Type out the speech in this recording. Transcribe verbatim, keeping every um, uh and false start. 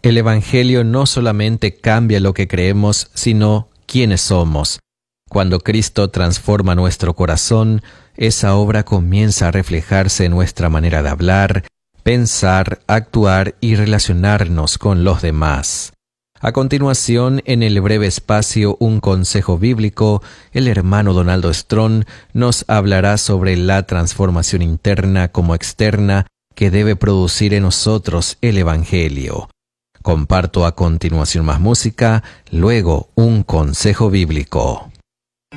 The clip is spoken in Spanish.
El Evangelio no solamente cambia lo que creemos, sino quiénes somos. Cuando Cristo transforma nuestro corazón, esa obra comienza a reflejarse en nuestra manera de hablar, pensar, actuar y relacionarnos con los demás. A continuación, en el breve espacio Un Consejo Bíblico, el hermano Donaldo Strong nos hablará sobre la transformación interna como externa que debe producir en nosotros el Evangelio. Comparto a continuación más música, luego un consejo bíblico.